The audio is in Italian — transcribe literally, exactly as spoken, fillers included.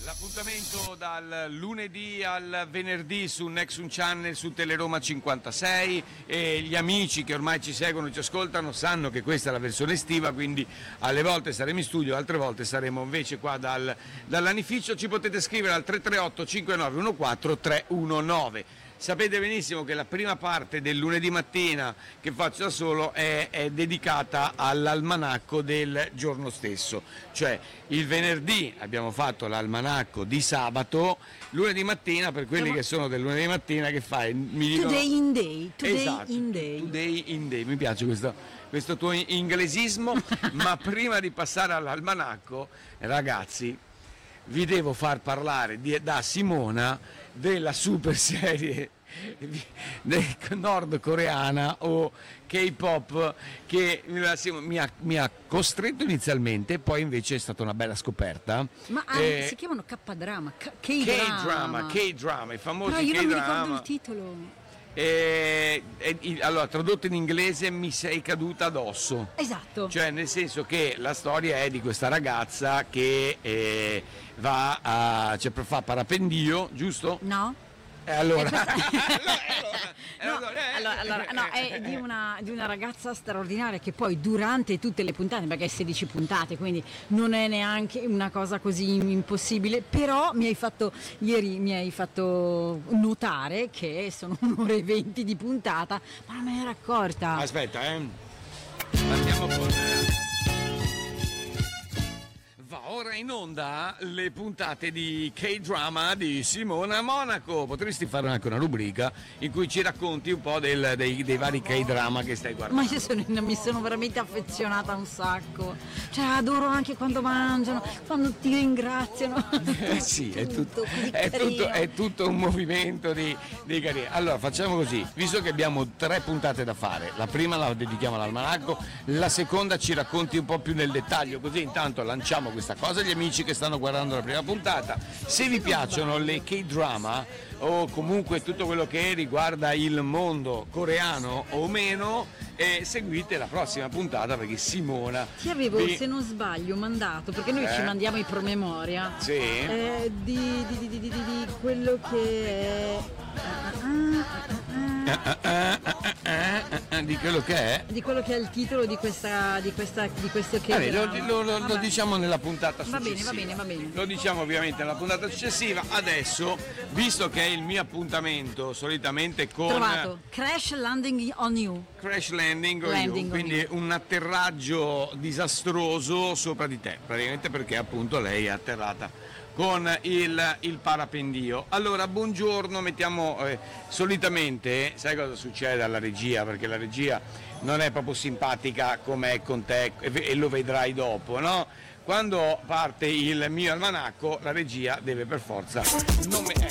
L'appuntamento dal lunedì al venerdì su Nexum Channel, su Teleroma cinquantasei, e gli amici che ormai ci seguono, ci ascoltano, sanno che questa è la versione estiva, quindi alle volte saremo in studio, altre volte saremo invece qua dal, dall'anificio. Ci potete scrivere al tre tre otto cinque nove uno quattro tre uno nove. Sapete benissimo che la prima parte del lunedì mattina che faccio da solo è, è dedicata all'almanacco del giorno stesso, cioè il venerdì abbiamo fatto l'almanacco di sabato, lunedì mattina per quelli che sono del lunedì mattina che fai? Mi dicono... Today in day, today esatto, in day. Today in day, mi piace questo, questo tuo inglesismo, ma prima di passare all'almanacco, ragazzi, vi devo far parlare di, da Simona della super serie nordcoreana o K-pop che mi ha, mi ha costretto inizialmente, poi invece è stata una bella scoperta. Ma ah, eh, si chiamano K-drama, K-drama, K-drama, K-drama, i famosi K-drama. No, io non mi ricordo il titolo. E, e, allora, tradotto in inglese, mi sei caduta addosso. Esatto. Cioè, nel senso che la storia è di questa ragazza che eh, va a, cioè, fa parapendio, giusto? No. E allora, no, allora, allora, no, è di una, di una ragazza straordinaria che poi durante tutte le puntate, perché è sedici puntate, quindi non è neanche una cosa così impossibile, però mi hai fatto ieri mi hai fatto notare che sono un'ora e venti di puntata, ma non me ne ero accorta. Aspetta, eh. Andiamo con... Va ora in onda le puntate di K-drama di Simona Monaco. Potresti fare anche una rubrica in cui ci racconti un po' del, dei, dei vari K-drama che stai guardando. Ma io sono, mi sono veramente affezionata un sacco. Cioè adoro anche quando mangiano, quando ti ringraziano. Eh sì, è tutto, tutto, è tutto, è tutto un movimento di, di carriera. Allora facciamo così, visto che abbiamo tre puntate da fare, la prima la dedichiamo all'almanacco, la seconda ci racconti un po' più nel dettaglio, così intanto lanciamo questa cosa agli amici che stanno guardando la prima puntata. Se vi piacciono le K-drama o comunque tutto quello che riguarda il mondo coreano o meno, eh, seguite la prossima puntata, perché Simona ti avevo, vi... se non sbaglio, mandato, perché noi eh. ci mandiamo i promemoria, sì. eh, di, di, di, di, di, di quello che è ah, ah, ah, ah, ah, di quello che è di quello che è il titolo di questa di questa di questo che Vabbè, lo, lo, lo, lo diciamo nella puntata va successiva. bene va bene va bene lo diciamo ovviamente nella puntata successiva. Adesso, visto che è il mio appuntamento solitamente con trovato Crash Landing on You Crash Landing on Landing You, on quindi you. un atterraggio disastroso sopra di te, praticamente, perché appunto lei è atterrata con il, il parapendio. Allora, buongiorno, mettiamo eh, solitamente, sai cosa succede alla regia, perché la regia non è proprio simpatica come è con te, e, e lo vedrai dopo, no? Quando parte il mio almanacco, la regia deve per forza non me-